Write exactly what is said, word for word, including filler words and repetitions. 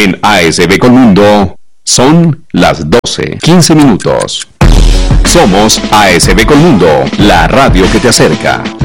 En A S B Colmundo son las doce, quince minutos. Somos A S B Colmundo, la radio que te acerca.